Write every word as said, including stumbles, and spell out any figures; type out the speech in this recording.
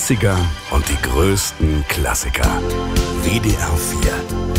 neunziger und die größten Klassiker. W D R vier